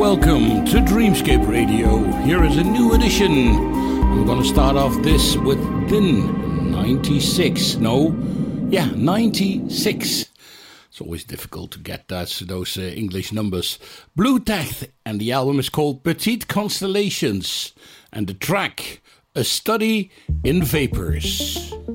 welcome to Dreamscape Radio. Here is a new edition. I'm going to start off this with Din 96. 96. It's always difficult to get those English numbers. Blue Tech, and the album is called Petite Constellations. And the track, A Study in Vapors.